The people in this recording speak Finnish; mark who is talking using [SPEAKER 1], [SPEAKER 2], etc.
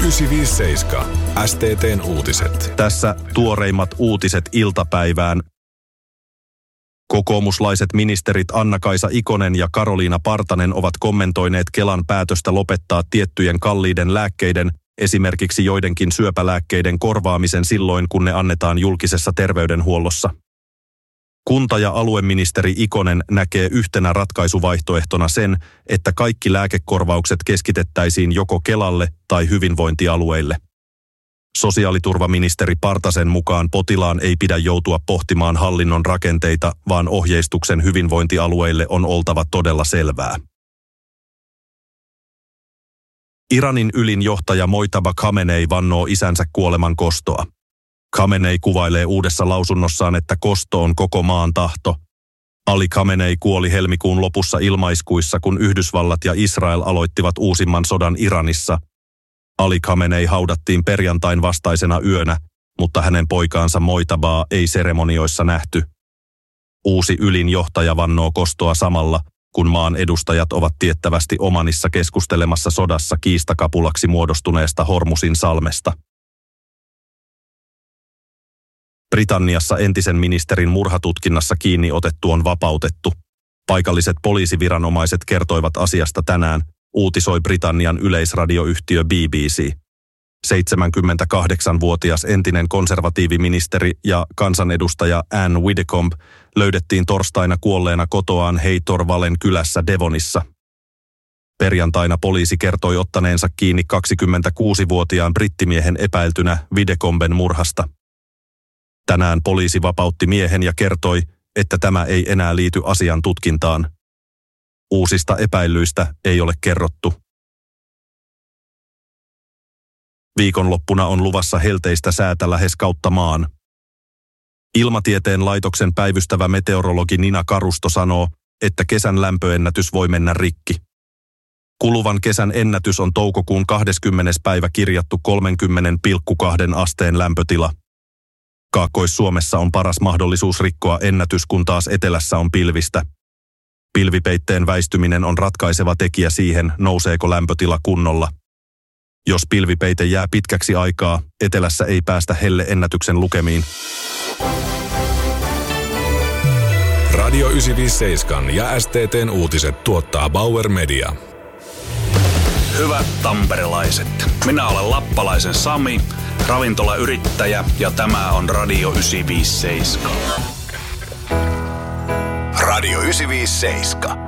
[SPEAKER 1] 957 STT:n uutiset.
[SPEAKER 2] Tässä tuoreimmat uutiset iltapäivään. Kokoomuslaiset ministerit Anna-Kaisa Ikonen ja Karoliina Partanen ovat kommentoineet Kelan päätöstä lopettaa tiettyjen kalliiden lääkkeiden, esimerkiksi joidenkin syöpälääkkeiden korvaamisen silloin, kun ne annetaan julkisessa terveydenhuollossa. Kunta- ja alueministeri Ikonen näkee yhtenä ratkaisuvaihtoehtona sen, että kaikki lääkekorvaukset keskitettäisiin joko Kelalle tai hyvinvointialueille. Sosiaaliturvaministeri Partasen mukaan potilaan ei pidä joutua pohtimaan hallinnon rakenteita, vaan ohjeistuksen hyvinvointialueille on oltava todella selvää. Iranin ylin johtaja Mojtaba Khamenei vannoo isänsä kuoleman kostoa. Khamenei kuvailee uudessa lausunnossaan, että kosto on koko maan tahto. Ali Khamenei kuoli helmikuun lopussa ilmaiskuissa, kun Yhdysvallat ja Israel aloittivat uusimman sodan Iranissa. Ali Khamenei haudattiin perjantain vastaisena yönä, mutta hänen poikaansa Mojtabaa ei seremonioissa nähty. Uusi ylin johtaja vannoo kostoa samalla, kun maan edustajat ovat tiettävästi Omanissa keskustelemassa sodassa kiistakapulaksi muodostuneesta Hormusin salmesta. Britanniassa entisen ministerin murhatutkinnassa kiinni otettu on vapautettu. Paikalliset poliisiviranomaiset kertoivat asiasta tänään, uutisoi Britannian yleisradioyhtiö BBC. 78-vuotias entinen konservatiiviministeri ja kansanedustaja Anne Widdecombe löydettiin torstaina kuolleena kotoaan Heitorvalen kylässä Devonissa. Perjantaina poliisi kertoi ottaneensa kiinni 26-vuotiaan brittimiehen epäiltynä Widdecomben murhasta. Tänään poliisi vapautti miehen ja kertoi, että tämä ei enää liity asian tutkintaan. Uusista epäillyistä ei ole kerrottu. Viikonloppuna on luvassa helteistä säätä lähes kautta maan. Ilmatieteen laitoksen päivystävä meteorologi Nina Karusto sanoo, että kesän lämpöennätys voi mennä rikki. Kuluvan kesän ennätys on toukokuun 20. päivä kirjattu 30,2 asteen lämpötila. Kaakkois-Suomessa on paras mahdollisuus rikkoa ennätys, kun taas etelässä on pilvistä. Pilvipeitteen väistyminen on ratkaiseva tekijä siihen, nouseeko lämpötila kunnolla. Jos pilvipeite jää pitkäksi aikaa, etelässä ei päästä helleennätyksen lukemiin.
[SPEAKER 1] Radio 957 ja STT:n uutiset tuottaa Bauer Media.
[SPEAKER 3] Hyvät tamperelaiset, minä olen lappalaisen Sami, ravintolayrittäjä ja tämä on Radio 957.
[SPEAKER 4] Radio 957.